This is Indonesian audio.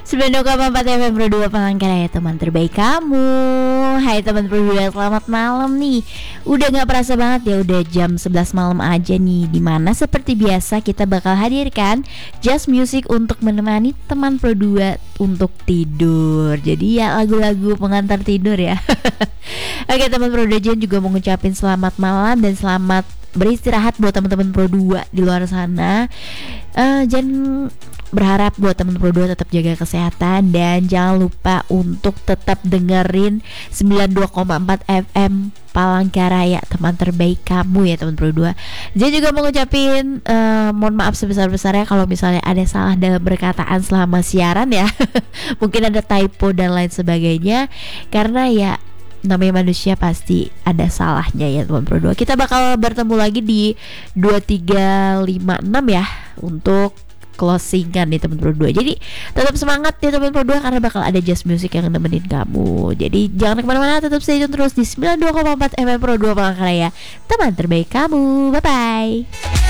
92,4 FM Pro 2 Palangkaraya, teman terbaik kamu. Hai teman Pro 2, selamat malam nih. Udah gak perasa banget ya, udah jam 11 malam aja nih. Dimana seperti biasa kita bakal hadirkan Just Music untuk menemani teman Pro 2 untuk tidur. Jadi ya lagu-lagu pengantar tidur ya. Oke teman Pro 2, Jen juga mau ngucapin selamat malam dan selamat beristirahat buat teman-teman Pro 2 di luar sana. Jen berharap buat teman Pro 2 tetap jaga kesehatan dan jangan lupa untuk tetap dengerin 92,4 FM Palangkaraya, teman terbaik kamu ya teman Pro 2. Jen juga mau ngucapin mohon maaf sebesar-besarnya kalau misalnya ada salah dalam perkataan selama siaran ya. Mungkin ada typo dan lain sebagainya, karena ya namanya manusia pasti ada salahnya ya teman Pro 2. Kita bakal bertemu lagi di 2356 ya untuk closingan nih teman Pro 2. Jadi tetap semangat ya teman Pro 2 karena bakal ada Just Music yang nemenin kamu. Jadi jangan kemana-mana, tetap stay tune terus di 92,4 FM Pro 2 Palangkaraya, teman terbaik kamu. Bye bye.